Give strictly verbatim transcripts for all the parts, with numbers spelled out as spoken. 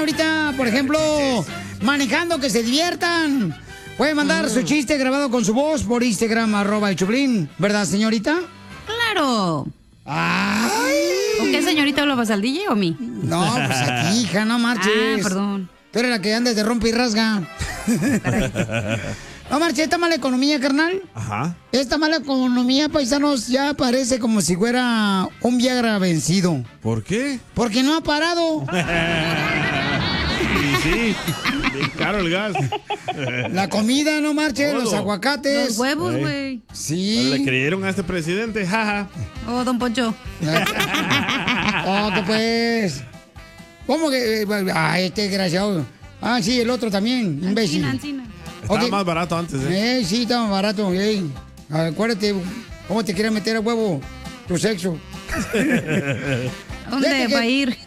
ahorita, por ejemplo, manejando, que se diviertan. Puede mandar su chiste grabado con su voz por Instagram, arroba el Choplin. ¿Verdad, señorita? ¡Claro! ¡Ay! ¿Con qué señorita lo vas, al D J o a mí? No, pues aquí, hija, no marches. Ah, perdón. Tú eres la que andas de rompe y rasga. No marches, esta mala economía, carnal. Ajá. Esta mala economía, paisanos, ya parece como si fuera un Viagra vencido. ¿Por qué? Porque no ha parado. Sí, sí. Bien caro el gas. La comida, no marche, Todo. los aguacates. Los huevos, güey. Sí. Le creyeron a este presidente, jaja. Oh, don Poncho. Oh, que pues. ¿Cómo que? Ah, este desgraciado. Ah, sí, el otro también, imbécil. Ancina, ancina. Estaba Ok. más barato antes, ¿eh? Eh, sí, estaba más barato. Eh. Acuérdate, ¿cómo te quiere meter a huevo tu sexo? ¿Dónde Fíjate va a que- ir?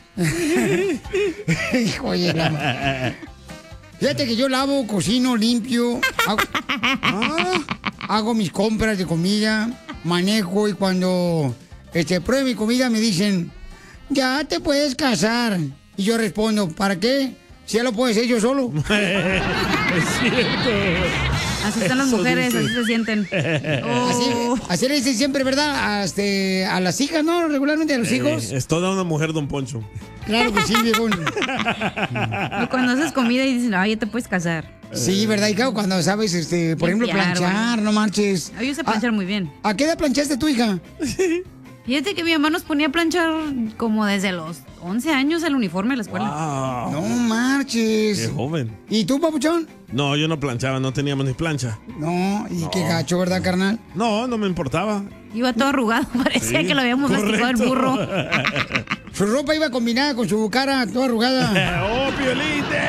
Hijo de la- Fíjate que yo lavo, cocino, limpio, hago, ah, hago mis compras de comida, manejo y cuando este, pruebe mi comida me dicen, ya te puedes casar. Y yo respondo, ¿para qué? Si ya lo puedo hacer yo solo. Es cierto. Así están las Eso mujeres, dice. así se sienten. Así, Oh. así le dicen siempre, ¿verdad? A, este, a las hijas, ¿no? Regularmente a los hijos. Eh, es toda una mujer, don Poncho. Claro que sí, viejón. O cuando haces comida y dicen, ay, ya te puedes casar. Sí, ¿verdad? Y claro, cuando sabes, este, por ejemplo, Limpiar, planchar, bueno. no marches. Ah, yo sé planchar muy bien. ¿A qué edad planchaste tu hija? Fíjate que mi mamá nos ponía a planchar como desde los once años el uniforme de la escuela. Wow. No marches. Qué joven. ¿Y tú, papuchón? No, yo no planchaba, no teníamos ni plancha. No, y qué gacho, ¿verdad, carnal? No, no me importaba. Iba todo arrugado, parecía Sí, que lo habíamos masticado el correcto. burro. Su ropa iba combinada con su cara toda arrugada. ¡Oh, Piolín!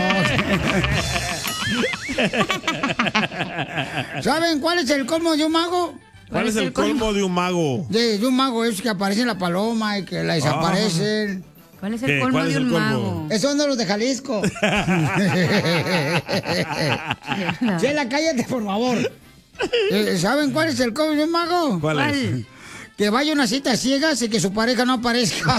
¿Saben cuál es el colmo de un mago? ¿Cuál es el colmo de un mago? De, de un mago es que aparece en la paloma y que la desaparecen. ¿Cuál es ¿Qué? el colmo ¿Cuál es de el un colmo? mago? Esos son de los de Jalisco. Chela, cállate, por favor. Eh, ¿Saben cuál es el colmo de un mago? ¿Cuál es? ¿Cuál? Que vaya a una cita ciegas y que su pareja no aparezca.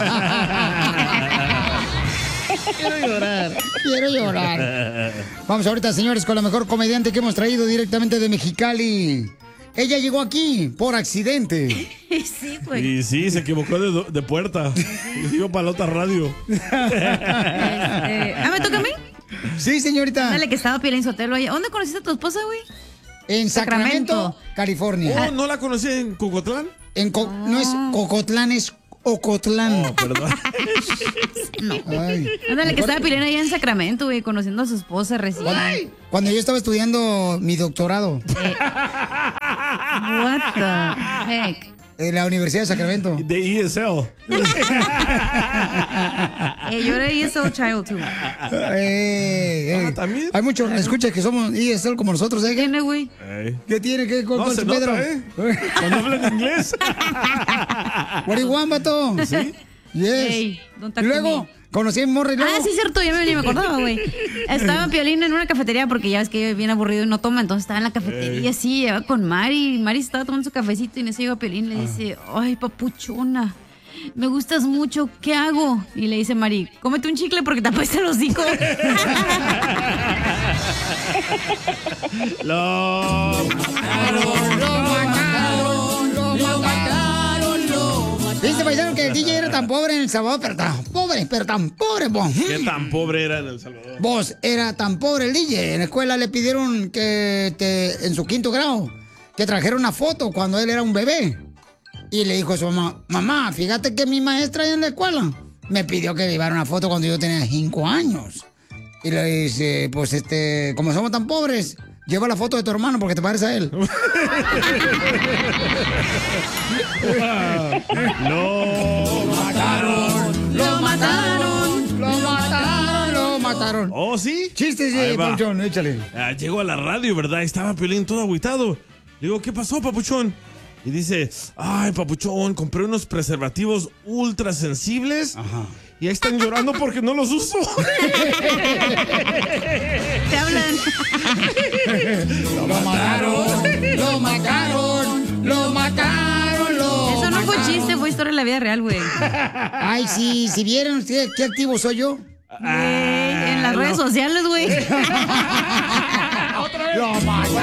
Quiero llorar. Quiero llorar. Vamos ahorita, señores, con la mejor comediante que hemos traído directamente de Mexicali. Ella llegó aquí por accidente. Sí, güey. Y sí, se equivocó de, do- de puerta. Digo para la otra radio. Este, ah, ¿me toca a mí? Sí, señorita. Dale, que estaba Piolín Sotelo ahí. ¿Dónde conociste a tu esposa, güey? En Sacramento, Sacramento. California. Oh, ¿no la conocí en Cucotlán? En Co- No es Cocotlán, es Ocotlán. Oh, perdón. Ay. Ándale, que estaba Piolín ahí en Sacramento, güey, conociendo a su esposa recién. Ay. Cuando yo estaba estudiando mi doctorado What the heck? en la Universidad de Sacramento. De E S L. Eh, yo era E S L child, too. Eh, eh. Ah, ¿también? Hay muchos escuchas que somos E S L como nosotros, ¿eh? ¿Tiene, güey? Ey. ¿Qué tiene que con No, con se su nota, Pedro? ¿eh? Cuando hablan inglés. What do you want, vato? ¿Sí? Yes. Hey, don't Y talk to luego, me. conocí a Morri. Ah, sí, cierto, ya me, ni me acordaba, güey. Estaba Piolín en una cafetería porque ya ves que bien aburrido y no toma, entonces estaba en la cafetería, sí, lleva con Mari. Mari estaba tomando su cafecito y en eso llega Piolín y le dice, ay, papuchona, me gustas mucho, ¿qué hago? Y le dice Mari, cómete un chicle porque te apesta el hocico. Lo... Lo mataron, lo mataron, lo mataron. Viste, paisano, que el D J era tan pobre en El Salvador, pero tan pobre, pero tan pobre, vos. ¿Qué tan pobre era en El Salvador? Vos, era tan pobre el D J. En la escuela le pidieron que te, en su quinto grado, que trajera una foto cuando él era un bebé. Y le dijo a su mamá, mamá, fíjate que mi maestra en la escuela me pidió que llevara una foto cuando yo tenía cinco años. Y le dice, pues este, como somos tan pobres, lleva la foto de tu hermano porque te parece a él. Lo mataron, lo mataron, lo mataron, lo mataron. ¿Oh, sí? Chistes Ahí de va. Papuchón, échale. Ah, llegó a la radio, ¿verdad? Estaba Piolín todo agüitado. Le digo, ¿qué pasó, Papuchón? Y dice, ay, Papuchón, compré unos preservativos ultra sensibles. Ajá. Y ahí están llorando porque no los uso. Te hablan. Lo mataron, lo mataron, lo mataron, lo Eso no fue mataron. chiste, fue historia de la vida real, güey. Ay, sí, si vieron ustedes qué activo soy yo. Güey. las redes sociales, güey. Lo mata.